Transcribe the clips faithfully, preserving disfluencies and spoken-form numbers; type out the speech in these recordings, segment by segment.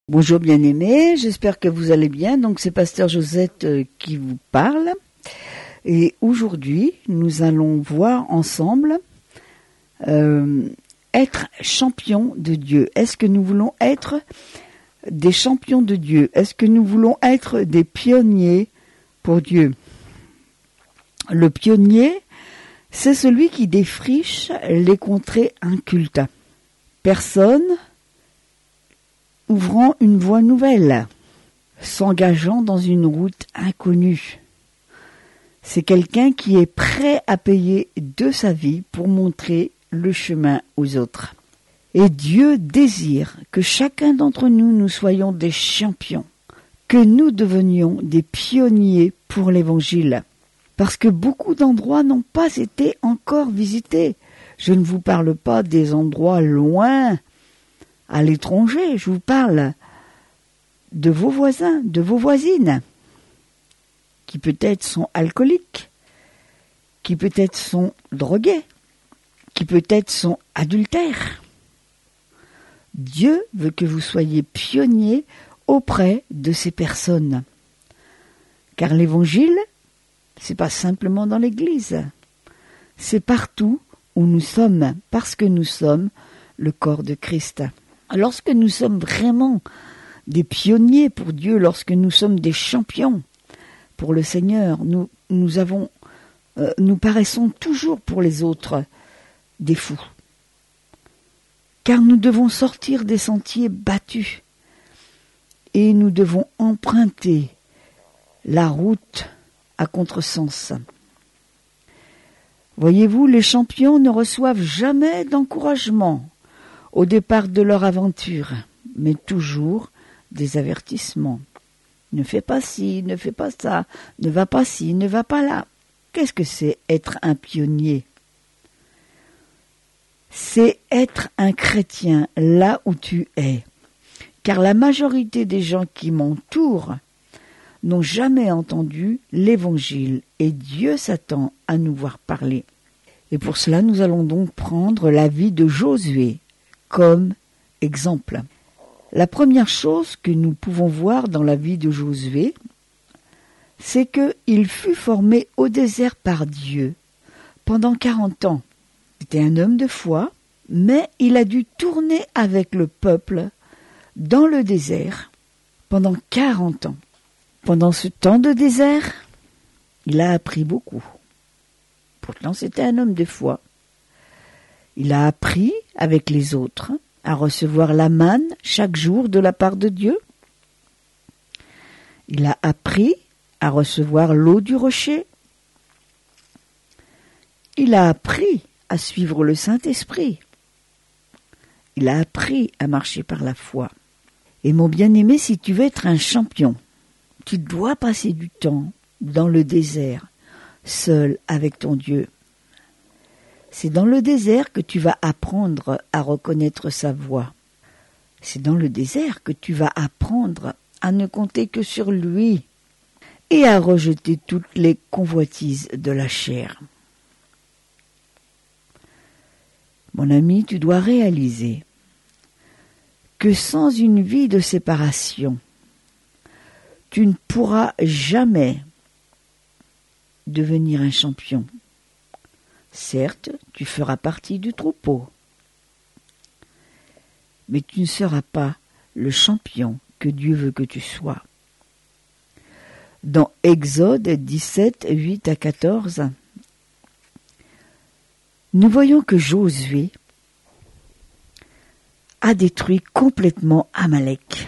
Bonjour bien-aimés, j'espère que vous allez bien. Donc c'est Pasteur Josette euh, qui vous parle. Et aujourd'hui, nous allons voir ensemble euh, être champions de Dieu. Est-ce que nous voulons être des champions de Dieu? Est-ce que nous voulons être des pionniers pour Dieu? Le pionnier, c'est celui qui défriche les contrées incultes. Personne ouvrant une voie nouvelle, s'engageant dans une route inconnue. C'est quelqu'un qui est prêt à payer de sa vie pour montrer le chemin aux autres. Et Dieu désire que chacun d'entre nous, nous soyons des champions, que nous devenions des pionniers pour l'Évangile. Parce que beaucoup d'endroits n'ont pas été encore visités. Je ne vous parle pas des endroits loin, à l'étranger, je vous parle de vos voisins, de vos voisines, qui peut-être sont alcooliques, qui peut-être sont drogués, qui peut-être sont adultères. Dieu veut que vous soyez pionniers auprès de ces personnes. Car l'évangile, c'est pas simplement dans l'église, c'est partout où nous sommes, parce que nous sommes le corps de Christ. Lorsque nous sommes vraiment des pionniers pour Dieu, lorsque nous sommes des champions pour le Seigneur, nous, nous, avons, euh, nous paraissons toujours pour les autres des fous. Car nous devons sortir des sentiers battus et nous devons emprunter la route à contresens. Voyez-vous, les champions ne reçoivent jamais d'encouragement au départ de leur aventure, mais toujours des avertissements. Ne fais pas ci, ne fais pas ça, ne va pas ci, ne va pas là. Qu'est-ce que c'est être un pionnier? C'est être un chrétien là où tu es. Car la majorité des gens qui m'entourent n'ont jamais entendu l'Évangile et Dieu s'attend à nous voir parler. Et pour cela, nous allons donc prendre la vie de Josué comme exemple. La première chose que nous pouvons voir dans la vie de Josué, c'est qu'il fut formé au désert par Dieu pendant quarante ans. C'était un homme de foi, mais il a dû tourner avec le peuple dans le désert pendant quarante ans. Pendant ce temps de désert, il a appris beaucoup. Pourtant, c'était un homme de foi. Il a appris avec les autres à recevoir la manne chaque jour de la part de Dieu. Il a appris à recevoir l'eau du rocher. Il a appris à suivre le Saint-Esprit. Il a appris à marcher par la foi. Et mon bien-aimé, si tu veux être un champion, tu dois passer du temps dans le désert, seul avec ton Dieu. C'est dans le désert que tu vas apprendre à reconnaître sa voix. C'est dans le désert que tu vas apprendre à ne compter que sur lui et à rejeter toutes les convoitises de la chair. Mon ami, tu dois réaliser que sans une vie de séparation, tu ne pourras jamais devenir un champion. Certes, tu feras partie du troupeau, mais tu ne seras pas le champion que Dieu veut que tu sois. Dans Exode dix-sept, huit à quatorze, nous voyons que Josué a détruit complètement Amalek.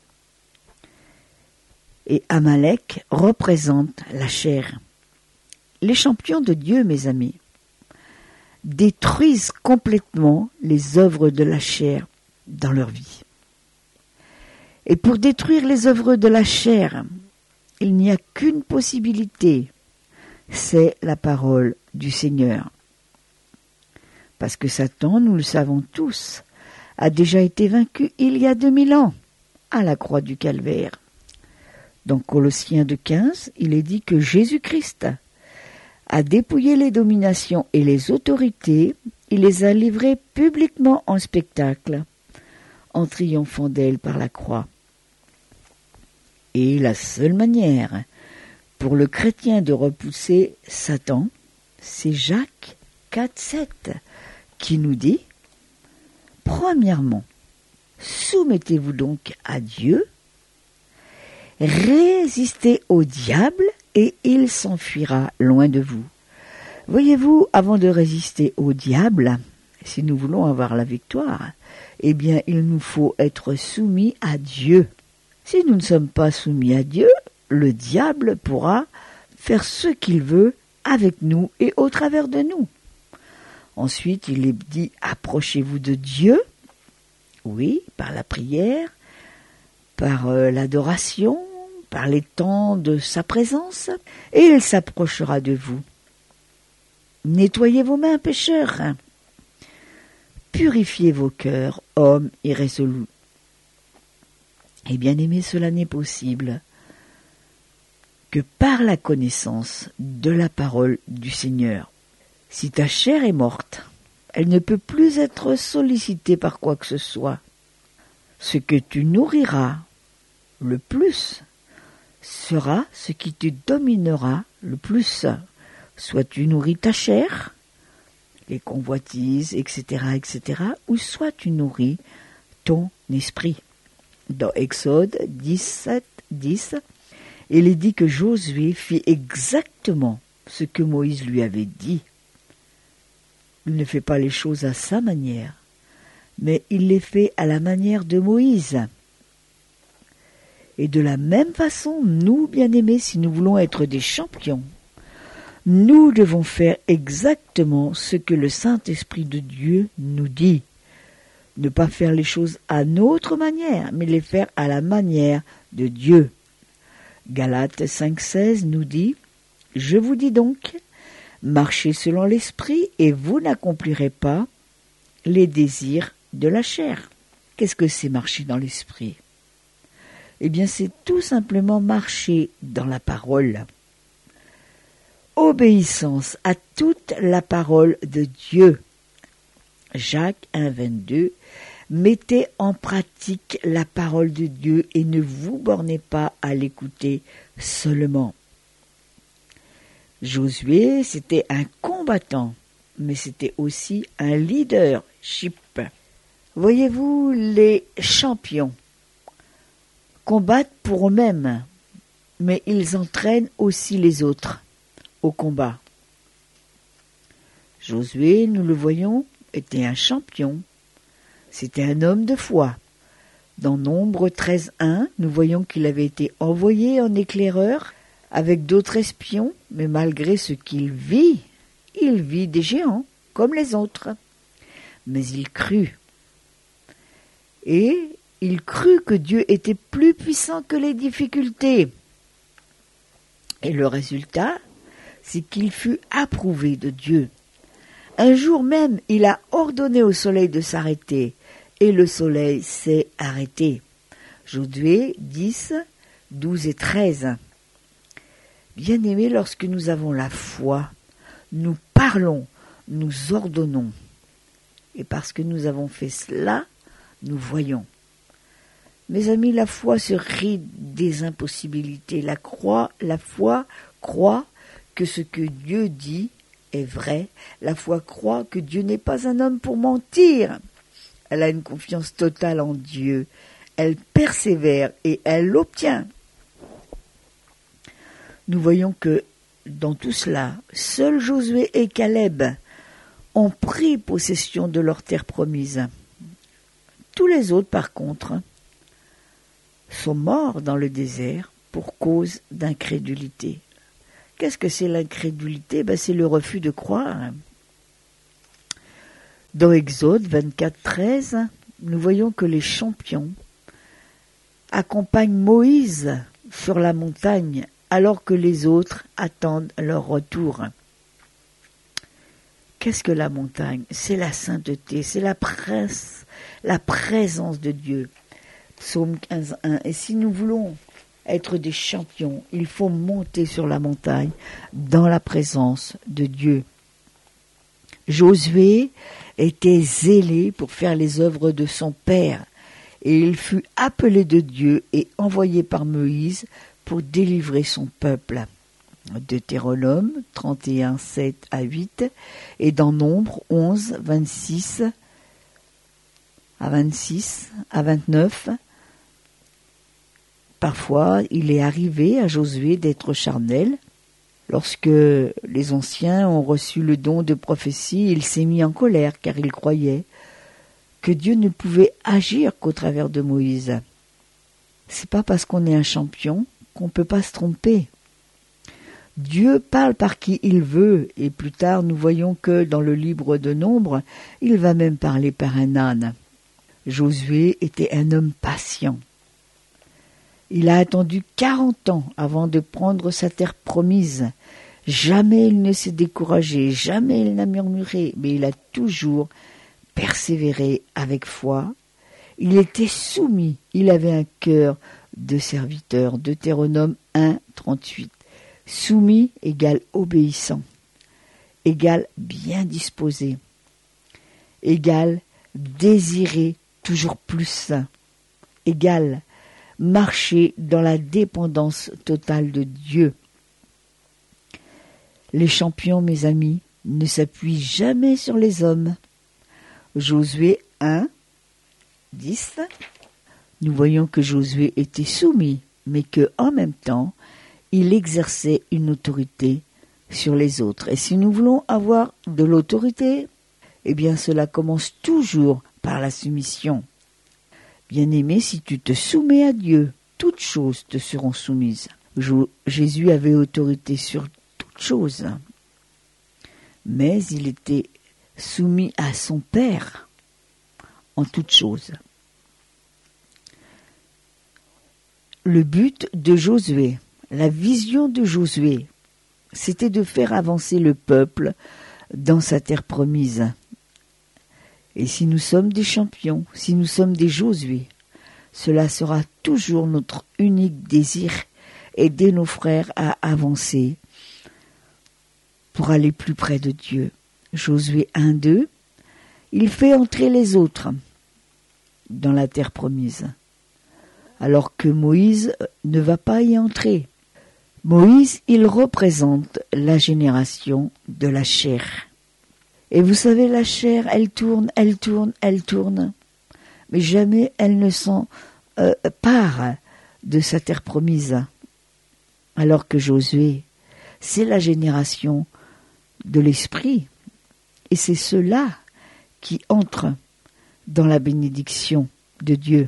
Et Amalek représente la chair. Les champions de Dieu, mes amis, détruisent complètement les œuvres de la chair dans leur vie. Et pour détruire les œuvres de la chair, il n'y a qu'une possibilité, c'est la parole du Seigneur. Parce que Satan, nous le savons tous, a déjà été vaincu il y a deux mille ans à la croix du Calvaire. Dans Colossiens deux quinze, il est dit que Jésus-Christ a dépouillé les dominations et les autorités, il les a livrées publiquement en spectacle, en triomphant d'elles par la croix. Et la seule manière pour le chrétien de repousser Satan, c'est Jacques quatre sept qui nous dit « Premièrement, soumettez-vous donc à Dieu, résistez au diable et il s'enfuira loin de vous. » Voyez-vous, avant de résister au diable, si nous voulons avoir la victoire, eh bien il nous faut être soumis à Dieu. Si nous ne sommes pas soumis à Dieu, le diable pourra faire ce qu'il veut avec nous et au travers de nous. Ensuite, il est dit « Approchez-vous de Dieu », oui, par la prière, par euh, l'adoration, par les temps de sa présence, et il s'approchera de vous. Nettoyez vos mains, pécheurs. Purifiez vos cœurs, hommes irrésolus. Et bien aimé, cela n'est possible que par la connaissance de la parole du Seigneur. Si ta chair est morte, elle ne peut plus être sollicitée par quoi que ce soit. Ce que tu nourriras le plus sera ce qui te dominera le plus. Soit tu nourris ta chair, les convoitises, et cetera, et cetera, ou soit tu nourris ton esprit. Dans Exode dix-sept dix, il est dit que Josué fit exactement ce que Moïse lui avait dit. Il ne fait pas les choses à sa manière, mais il les fait à la manière de Moïse. Et de la même façon, nous, bien-aimés, si nous voulons être des champions, nous devons faire exactement ce que le Saint-Esprit de Dieu nous dit. Ne pas faire les choses à notre manière, mais les faire à la manière de Dieu. Galates cinq seize nous dit « Je vous dis donc, marchez selon l'Esprit et vous n'accomplirez pas les désirs de la chair. » Qu'est-ce que c'est marcher dans l'Esprit ? Eh bien, c'est tout simplement marcher dans la parole. Obéissance à toute la parole de Dieu. Jacques un vingt-deux. Mettez en pratique la parole de Dieu et ne vous bornez pas à l'écouter seulement. Josué, c'était un combattant, mais c'était aussi un leadership. Voyez-vous, les champions combattent pour eux-mêmes, mais ils entraînent aussi les autres au combat. Josué, nous le voyons, était un champion. C'était un homme de foi. Dans Nombre treize un, nous voyons qu'il avait été envoyé en éclaireur avec d'autres espions, mais malgré ce qu'il vit, il vit des géants, comme les autres. Mais il crut. Et il crut que Dieu était plus puissant que les difficultés. Et le résultat, c'est qu'il fut approuvé de Dieu. Un jour même, il a ordonné au soleil de s'arrêter, et le soleil s'est arrêté. Josué dix, douze et treize. Bien-aimés, lorsque nous avons la foi, nous parlons, nous ordonnons. Et parce que nous avons fait cela, nous voyons. Mes amis, la foi se rit des impossibilités. La, croix, la foi croit que ce que Dieu dit est vrai. La foi croit que Dieu n'est pas un homme pour mentir. Elle a une confiance totale en Dieu. Elle persévère et elle l'obtient. Nous voyons que dans tout cela, seuls Josué et Caleb ont pris possession de leur terre promise. Tous les autres, par contre, sont morts dans le désert pour cause d'incrédulité. Qu'est-ce que c'est l'incrédulité ? Ben, c'est le refus de croire. Dans Exode vingt-quatre treize, nous voyons que les champions accompagnent Moïse sur la montagne alors que les autres attendent leur retour. Qu'est-ce que la montagne ? C'est la sainteté, c'est la, presse, la présence de Dieu. Psaume quinze un. Et si nous voulons être des champions, il faut monter sur la montagne dans la présence de Dieu. Josué était zélé pour faire les œuvres de son père et il fut appelé de Dieu et envoyé par Moïse pour délivrer son peuple. Deutéronome trente et un, sept à huit, et dans Nombre onze, vingt-six à vingt-six à vingt-neuf. Parfois, il est arrivé à Josué d'être charnel. Lorsque les anciens ont reçu le don de prophétie, il s'est mis en colère car il croyait que Dieu ne pouvait agir qu'au travers de Moïse. C'est pas parce qu'on est un champion qu'on peut pas se tromper. Dieu parle par qui il veut, et plus tard nous voyons que dans le livre de Nombre, il va même parler par un âne. Josué était un homme patient. Il a attendu quarante ans avant de prendre sa terre promise. Jamais il ne s'est découragé, jamais il n'a murmuré, mais il a toujours persévéré avec foi. Il était soumis, il avait un cœur de serviteur. Deutéronome un, trente-huit. Soumis égale obéissant, égale bien disposé, égale désiré toujours plus, égale marcher dans la dépendance totale de Dieu. Les champions, mes amis, ne s'appuient jamais sur les hommes. Josué un, dix. Nous voyons que Josué était soumis, mais que en même temps, il exerçait une autorité sur les autres. Et si nous voulons avoir de l'autorité, eh bien cela commence toujours par la soumission. Bien-aimé, si tu te soumets à Dieu, toutes choses te seront soumises. Jésus avait autorité sur toutes choses, mais il était soumis à son Père en toutes choses. Le but de Josué, la vision de Josué, c'était de faire avancer le peuple dans sa terre promise. Et si nous sommes des champions, si nous sommes des Josué, cela sera toujours notre unique désir, aider nos frères à avancer pour aller plus près de Dieu. Josué un, deux, il fait entrer les autres dans la terre promise, alors que Moïse ne va pas y entrer. Moïse, il représente la génération de la chair. Et vous savez, la chair, elle tourne, elle tourne, elle tourne, mais jamais elle ne s'en euh, part de sa terre promise. Alors que Josué, c'est la génération de l'esprit, et c'est ceux-là qui entrent dans la bénédiction de Dieu.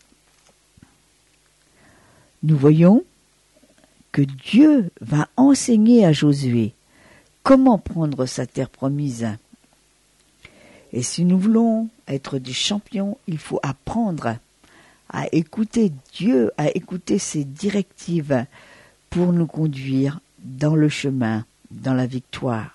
Nous voyons que Dieu va enseigner à Josué comment prendre sa terre promise. Et si nous voulons être des champions, il faut apprendre à écouter Dieu, à écouter ses directives pour nous conduire dans le chemin, dans la victoire.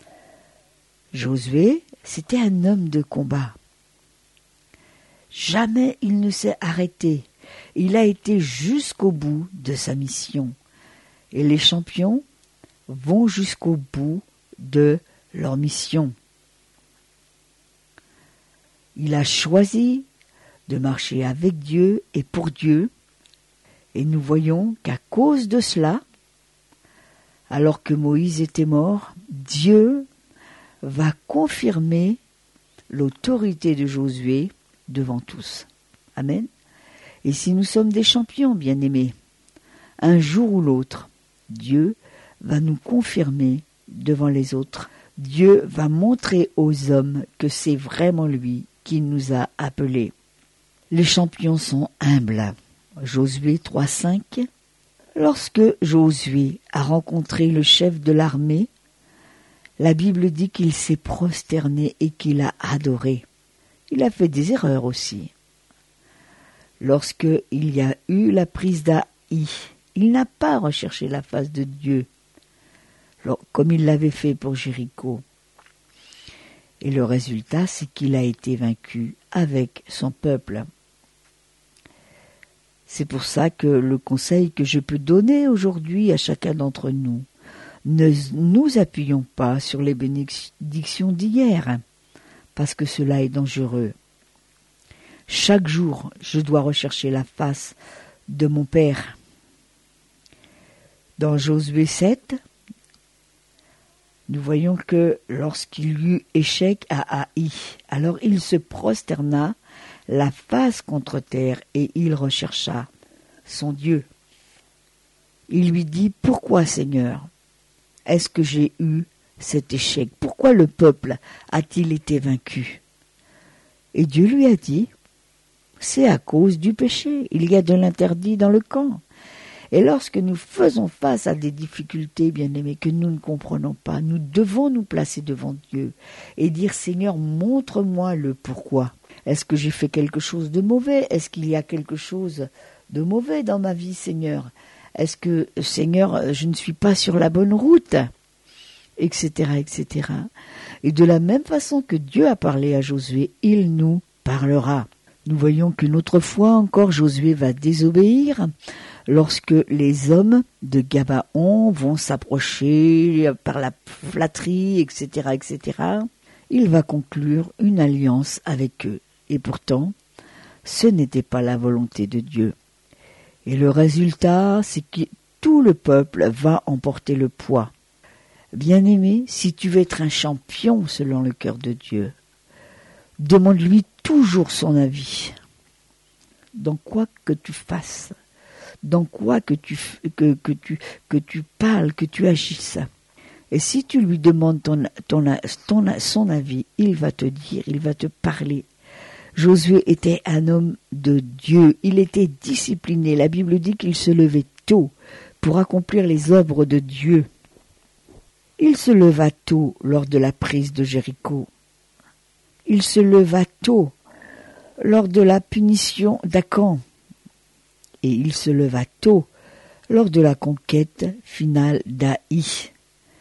Josué, c'était un homme de combat. Jamais il ne s'est arrêté. Il a été jusqu'au bout de sa mission. Et les champions vont jusqu'au bout de leur mission. Il a choisi de marcher avec Dieu et pour Dieu. Et nous voyons qu'à cause de cela, alors que Moïse était mort, Dieu va confirmer l'autorité de Josué devant tous. Amen. Et si nous sommes des champions, bien-aimés, un jour ou l'autre, Dieu va nous confirmer devant les autres. Dieu va montrer aux hommes que c'est vraiment lui qui nous a appelés. Les champions sont humbles. Josué trois, cinq. Lorsque Josué a rencontré le chef de l'armée, la Bible dit qu'il s'est prosterné et qu'il a adoré. Il a fait des erreurs aussi. Lorsque il y a eu la prise d'Aï, il n'a pas recherché la face de Dieu, comme il l'avait fait pour Jéricho. Et le résultat, c'est qu'il a été vaincu avec son peuple. C'est pour ça que le conseil que je peux donner aujourd'hui à chacun d'entre nous, ne nous appuyons pas sur les bénédictions d'hier, parce que cela est dangereux. Chaque jour, je dois rechercher la face de mon Père. Dans Josué sept, nous voyons que lorsqu'il eut échec à Haï, alors il se prosterna la face contre terre et il rechercha son Dieu. Il lui dit, « Pourquoi, Seigneur, est-ce que j'ai eu cet échec? Pourquoi le peuple a-t-il été vaincu ?» Et Dieu lui a dit, « C'est à cause du péché, il y a de l'interdit dans le camp. » Et lorsque nous faisons face à des difficultés, bien-aimés, que nous ne comprenons pas, nous devons nous placer devant Dieu et dire, « Seigneur, montre-moi le pourquoi. Est-ce que j'ai fait quelque chose de mauvais? Est-ce qu'il y a quelque chose de mauvais dans ma vie, Seigneur? Est-ce que, Seigneur, je ne suis pas sur la bonne route ?» Etc., et cetera. Et de la même façon que Dieu a parlé à Josué, il nous parlera. Nous voyons qu'une autre fois encore, Josué va désobéir lorsque les hommes de Gabaon vont s'approcher par la flatterie, et cetera, et cetera. Il va conclure une alliance avec eux. Et pourtant, ce n'était pas la volonté de Dieu. Et le résultat, c'est que tout le peuple va emporter le poids. Bien-aimé, si tu veux être un champion selon le cœur de Dieu, demande-lui toujours son avis. Dans quoi que tu fasses, dans quoi que tu, que, que tu, que tu parles, que tu agisses. Et si tu lui demandes ton, ton, ton, son avis, il va te dire, il va te parler. Josué était un homme de Dieu, il était discipliné. La Bible dit qu'il se levait tôt pour accomplir les œuvres de Dieu. Il se leva tôt lors de la prise de Jéricho. Il se leva tôt lors de la punition d'Acan. Et il se leva tôt lors de la conquête finale d'Haï.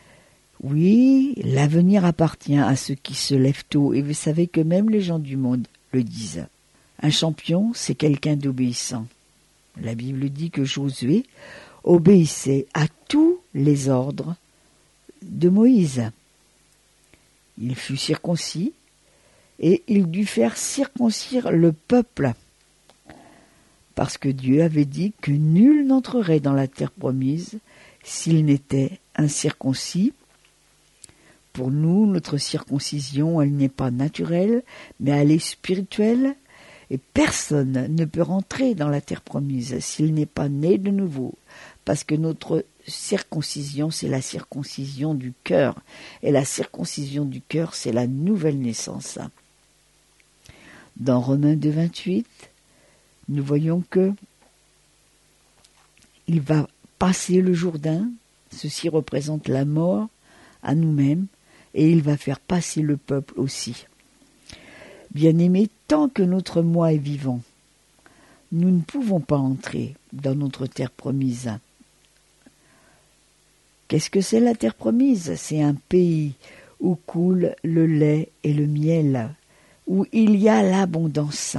Oui, l'avenir appartient à ceux qui se lèvent tôt, et vous savez que même les gens du monde le disent. Un champion, c'est quelqu'un d'obéissant. La Bible dit que Josué obéissait à tous les ordres de Moïse. Il fut circoncis et il dut faire circoncire le peuple parce que Dieu avait dit que nul n'entrerait dans la terre promise s'il n'était incirconcis. Pour nous, notre circoncision, elle n'est pas naturelle, mais elle est spirituelle, et personne ne peut rentrer dans la terre promise s'il n'est pas né de nouveau, parce que notre circoncision, c'est la circoncision du cœur, et la circoncision du cœur, c'est la nouvelle naissance. Dans Romains deux, vingt-huit, nous voyons que il va passer le Jourdain, ceci représente la mort à nous-mêmes, et il va faire passer le peuple aussi. Bien-aimés, tant que notre moi est vivant, nous ne pouvons pas entrer dans notre terre promise. Qu'est-ce que c'est la terre promise? C'est un pays où coule le lait et le miel, où il y a l'abondance.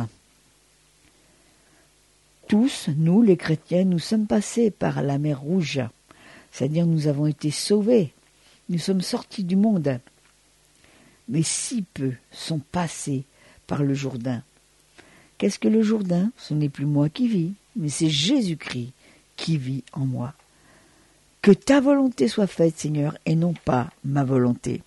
Tous, nous les chrétiens, nous sommes passés par la mer Rouge, c'est-à-dire nous avons été sauvés, nous sommes sortis du monde. Mais si peu sont passés par le Jourdain. Qu'est-ce que le Jourdain? Ce n'est plus moi qui vis, mais c'est Jésus-Christ qui vit en moi. Que ta volonté soit faite, Seigneur, et non pas ma volonté.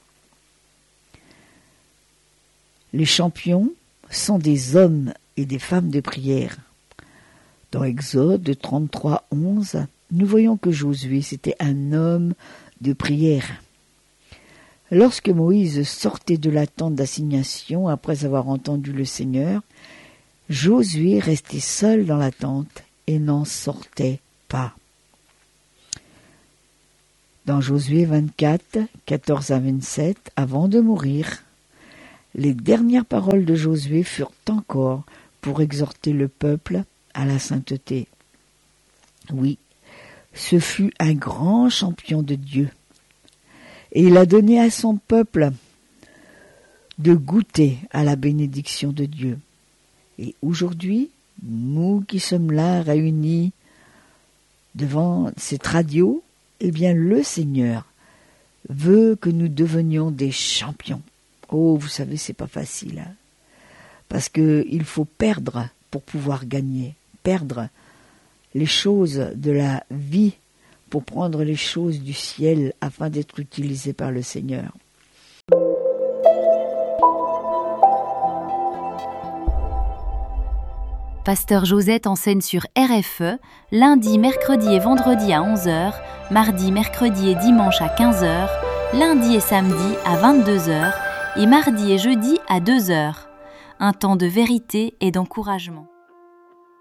Les champions sont des hommes et des femmes de prière. Dans Exode trente-trois, onze, nous voyons que Josué, c'était un homme de prière. Lorsque Moïse sortait de la tente d'assignation après avoir entendu le Seigneur, Josué restait seul dans la tente et n'en sortait pas. Dans Josué vingt-quatre, quatorze à vingt-sept, avant de mourir, les dernières paroles de Josué furent encore pour exhorter le peuple à la sainteté. Oui, ce fut un grand champion de Dieu. Et il a donné à son peuple de goûter à la bénédiction de Dieu. Et aujourd'hui, nous qui sommes là réunis devant cette radio, eh bien le Seigneur veut que nous devenions des champions. Oh, vous savez, c'est pas facile. Hein. parce qu'il faut perdre pour pouvoir gagner, perdre les choses de la vie pour prendre les choses du ciel afin d'être utilisé par le Seigneur. Pasteur Josette enseigne sur R F E, lundi, mercredi et vendredi à onze heures, mardi, mercredi et dimanche à quinze heures, lundi et samedi à vingt-deux heures et mardi et jeudi à deux heures. Un temps de vérité et d'encouragement.